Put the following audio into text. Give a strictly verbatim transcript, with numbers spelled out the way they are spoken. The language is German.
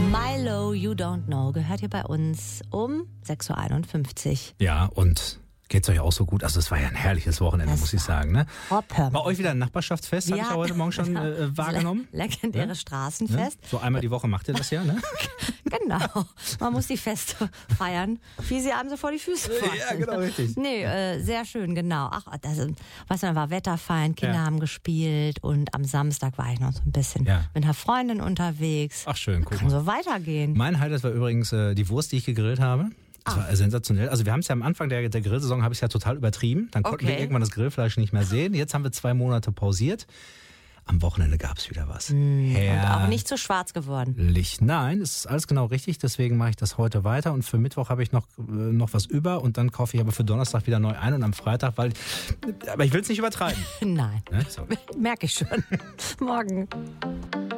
Milo, You Don't Know, gehört hier bei uns um sechs Uhr einundfünfzig. Ja, und geht's euch auch so gut? Also es war ja ein herrliches Wochenende, Das muss ich sagen. Ne? Hopper. Bei euch wieder ein Nachbarschaftsfest, habe ich ja heute Morgen schon äh, wahrgenommen. Legendäre Ja? Straßenfest. Ja? So einmal die Woche macht ihr das ja, ne? Genau. Man muss die Feste feiern, wie sie einem so vor die Füße fallen. Ja, genau, richtig. Nee, äh, sehr schön, genau. Ach, das, was dann war wetterfein, Kinder Ja. haben gespielt und am Samstag war ich noch so ein bisschen Ja. mit einer Freundin unterwegs. Ach schön, guck Kann mal. so weitergehen. Mein Highlight war übrigens äh, die Wurst, die ich gegrillt habe. Das war sensationell. Also wir haben es ja am Anfang der, der Grillsaison, habe ich es ja total übertrieben. Dann konnten wir Okay. irgendwann das Grillfleisch nicht mehr sehen. Jetzt haben wir zwei Monate pausiert. Am Wochenende gab es wieder was. Und auch nicht zu schwarz geworden. Herrlich. Nein, es ist alles genau richtig. Deswegen mache ich das heute weiter. Und für Mittwoch habe ich noch, äh, noch was über. Und dann kaufe ich aber für Donnerstag wieder neu ein. Und am Freitag, weil... Aber ich will es nicht übertreiben. Nein, Ne? So. merke ich schon. Morgen.